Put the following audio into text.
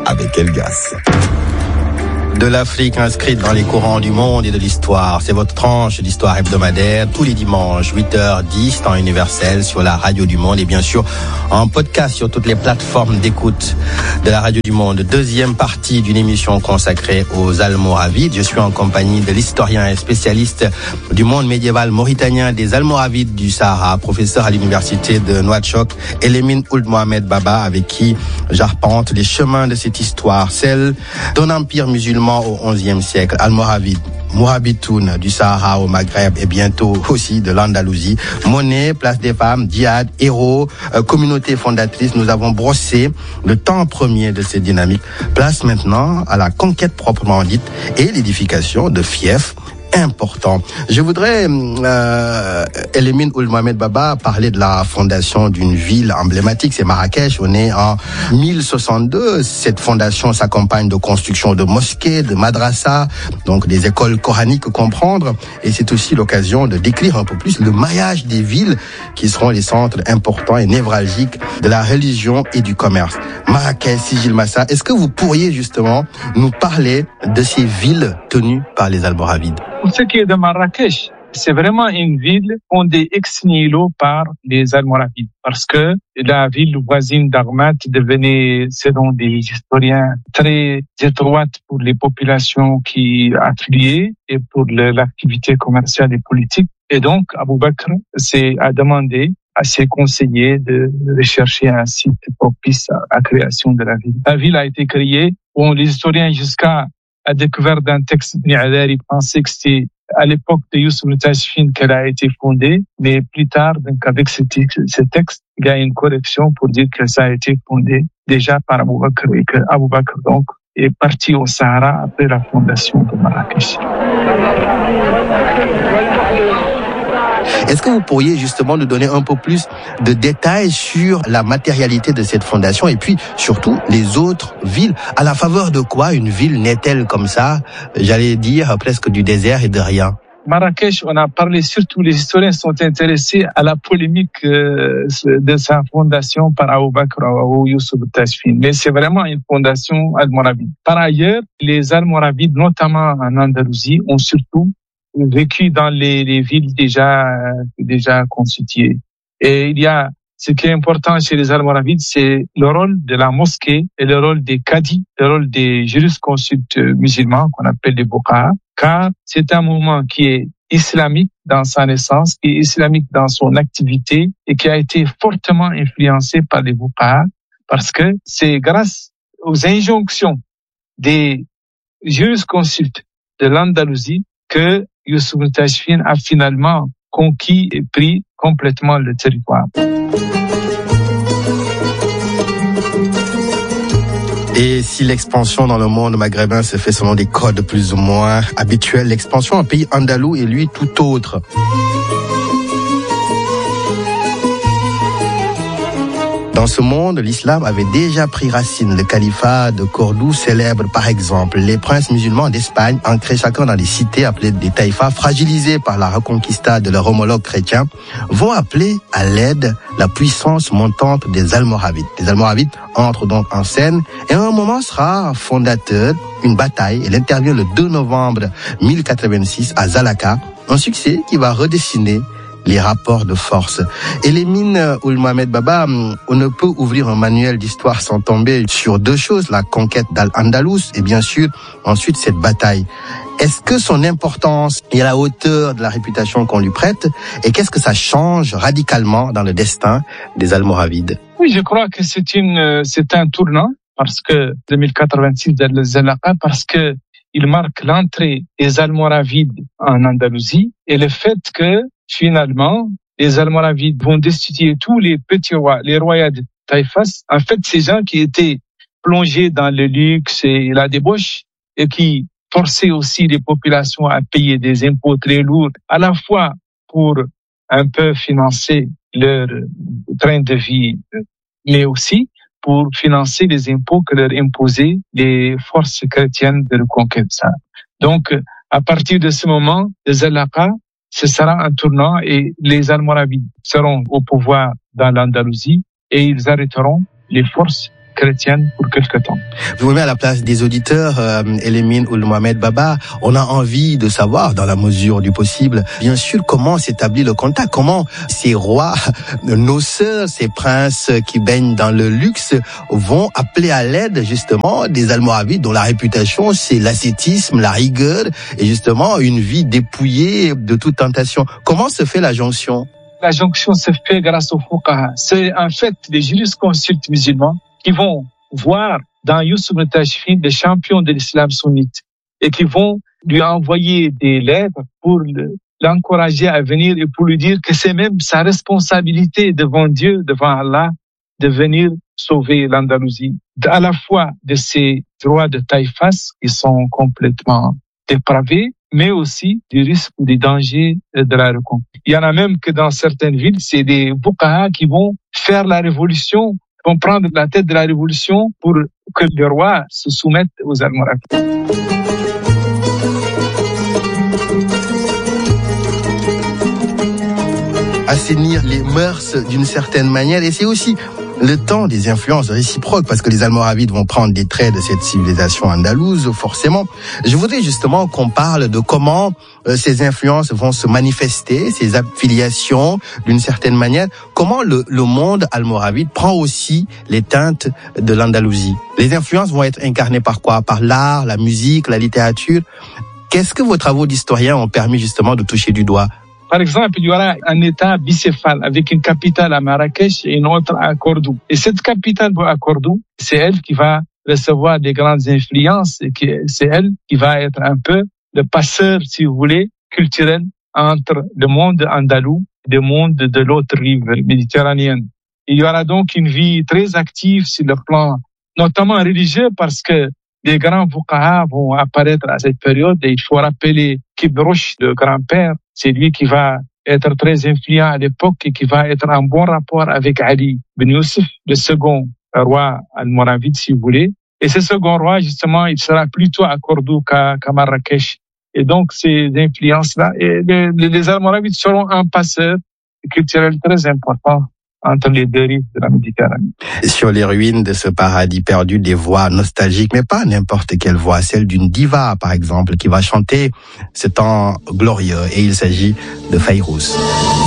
avec Elgas. De l'Afrique inscrite dans les courants du monde et de l'histoire. C'est votre tranche d'histoire hebdomadaire tous les dimanches, 8h10, temps universel sur la Radio du Monde et bien sûr en podcast sur toutes les plateformes d'écoute de la Radio du Monde. Deuxième partie d'une émission consacrée aux Almoravides. Je suis en compagnie de l'historien et spécialiste du monde médiéval mauritanien des Almoravides du Sahara, professeur à l'université de Nouakchott, Elimine Ould Mohamed Baba, avec qui j'arpente les chemins de cette histoire, celle d'un empire musulman au XIe siècle, Almoravide, Mourabitoun du Sahara au Maghreb et bientôt aussi de l'Andalousie. Monnaie, place des femmes, djihad, héros, communauté fondatrice. Nous avons brossé le temps premier de cette dynamique. Place maintenant à la conquête proprement dite et l'édification de fiefs important. Je voudrais, Elimine Ould Mohamed Baba, parler de la fondation d'une ville emblématique, c'est Marrakech. On est en 1062. Cette fondation s'accompagne de construction de mosquées, de madrasas, donc des écoles coraniques comprendre. Et c'est aussi l'occasion de décrire un peu plus le maillage des villes qui seront les centres importants et névralgiques de la religion et du commerce. Marrakech, Sigil Massa, est-ce que vous pourriez justement nous parler de ces villes tenues par les Almoravides? Pour ce qui est de Marrakech, c'est vraiment une ville fondée ex nihilo par les Almoravides, parce que la ville voisine d'Armat devenait, selon des historiens, très étroite pour les populations qui affiliaient et pour l'activité commerciale et politique. Et donc, Abou Bakr a demandé à ses conseillers de rechercher un site propice à la création de la ville. La ville a été créée, les historiens jusqu'à a découvert d'un texte Ibn Adari, pensaient que c'était à l'époque de Youssef al-Tashfin qu'elle a été fondée, mais plus tard, donc avec ce texte, il y a une correction pour dire que ça a été fondé déjà par Abou Bakr et que Abou Bakr donc est parti au Sahara après la fondation de Marrakech. Est-ce que vous pourriez justement nous donner un peu plus de détails sur la matérialité de cette fondation et puis surtout les autres villes? À la faveur de quoi une ville naît-elle comme ça, j'allais dire presque du désert et de rien? Marrakech, on a parlé, surtout les historiens sont intéressés à la polémique de sa fondation par Abou Bakr ou Youssef al-Tashfin. Mais c'est vraiment une fondation almoravide. Par ailleurs, les Almoravides, notamment en Andalousie, ont surtout vécu dans les villes déjà constituées. Et il y a, ce qui est important chez les Almoravides, c'est le rôle de la mosquée et le rôle des cadis, le rôle des jurisconsultes musulmans qu'on appelle les Bouqa'a, car c'est un mouvement qui est islamique dans sa naissance, qui est islamique dans son activité et qui a été fortement influencé par les Bouqa'a, parce que c'est grâce aux injonctions des jurisconsultes de l'Andalousie que Youssef al-Tashfin a finalement conquis et pris complètement le territoire. Et si l'expansion dans le monde maghrébin se fait selon des codes plus ou moins habituels, l'expansion en pays andalou est lui tout autre. Dans ce monde, l'islam avait déjà pris racine. Le califat de Cordoue célèbre par exemple les princes musulmans d'Espagne, ancrés chacun dans des cités appelées des taïfas, fragilisés par la reconquista de leurs homologues chrétiens, vont appeler à l'aide la puissance montante des Almoravides. Les Almoravides entrent donc en scène et à un moment sera fondateur une bataille. Elle intervient le 2 novembre 1086 à Zalaka, un succès qui va redessiner les rapports de force. Elimine Ould Mohamed Baba, on ne peut ouvrir un manuel d'histoire sans tomber sur deux choses, la conquête d'Al-Andalus et bien sûr ensuite cette bataille. Est-ce que son importance est à la hauteur de la réputation qu'on lui prête et qu'est-ce que ça change radicalement dans le destin des Almoravides? Oui, je crois que c'est un tournant parce que 2086 de Zalaka, parce que il marque l'entrée des Almoravides en Andalousie et le fait que finalement, les Almoravides vont destituer tous les petits rois, les royaumes de Taïfas. En fait, ces gens qui étaient plongés dans le luxe et la débauche et qui forçaient aussi les populations à payer des impôts très lourds, à la fois pour un peu financer leur train de vie, mais aussi pour financer les impôts que leur imposaient les forces chrétiennes de reconquête. Donc, à partir de ce moment, les Zalaka, ce sera un tournant et les Almoravides seront au pouvoir dans l'Andalousie et ils arrêteront les forces chrétienne pour quelque temps. Je vous mets à la place des auditeurs, Elimine Ould Mohamed Baba. On a envie de savoir, dans la mesure du possible, bien sûr, comment s'établit le contact, comment ces rois, nos sœurs, ces princes qui baignent dans le luxe vont appeler à l'aide, justement, des Almoravides dont la réputation, c'est l'ascétisme, la rigueur et justement une vie dépouillée de toute tentation. Comment se fait la jonction? La jonction se fait grâce aux fuqaha. C'est en fait les jurisconsultes musulmans qui vont voir dans Youssouf al-Tashfin des champions de l'islam sunnite et qui vont lui envoyer des lettres pour l'encourager à venir et pour lui dire que c'est même sa responsabilité devant Dieu, devant Allah, de venir sauver l'Andalousie. À la fois de ces rois de taille-face qui sont complètement dépravés, mais aussi du risque ou des dangers de la reconquête. Il y en a même que dans certaines villes, c'est des fuqaha qui vont faire la révolution, vont prendre la tête de la révolution pour que le roi se soumette aux Almoravides. Assainir les mœurs d'une certaine manière, et c'est aussi le temps des influences réciproques, parce que les Almoravides vont prendre des traits de cette civilisation andalouse, forcément. Je voudrais justement qu'on parle de comment ces influences vont se manifester, ces affiliations, d'une certaine manière. Comment le monde almoravide prend aussi les teintes de l'Andalousie. Les influences vont être incarnées par quoi? Par l'art, la musique, la littérature. Qu'est-ce que vos travaux d'historiens ont permis justement de toucher du doigt? Par exemple, il y aura un État bicéphale avec une capitale à Marrakech et une autre à Cordoue. Et cette capitale à Cordoue, c'est elle qui va recevoir des grandes influences et c'est elle qui va être un peu le passeur, si vous voulez, culturel entre le monde andalou et le monde de l'autre rive méditerranéenne. Il y aura donc une vie très active sur le plan, notamment religieux, parce que des grands fuqaha vont apparaître à cette période et il faut rappeler qu'Ibn Rushd, le grand-père, c'est lui qui va être très influent à l'époque et qui va être en bon rapport avec Ali ibn Youssef, le second roi almoravide, si vous voulez. Et ce second roi, justement, il sera plutôt à Cordoue qu'à Marrakech. Et donc, ces influences-là, et les Almoravides seront un passeur culturel très important entre les deux rives de la Méditerranée. Sur les ruines de ce paradis perdu, des voix nostalgiques, mais pas n'importe quelle voix, celle d'une diva, par exemple, qui va chanter ce temps glorieux. Et il s'agit de Fayrouz.